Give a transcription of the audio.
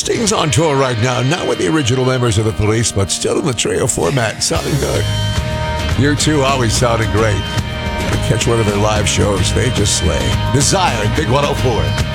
Sting's on tour right now, not with the original members of the Police, but still in the trio format, sounding good. You two always sounding great. Catch one of their live shows, they just slay. Desire, Big 104.